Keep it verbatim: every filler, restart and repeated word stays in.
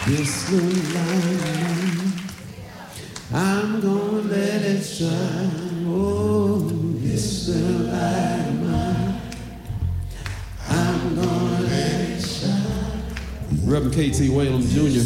This little light, I'm gonna let it shine. Oh, this little light of mine, I'm gonna let it shine. Reverend K T Whalum Junior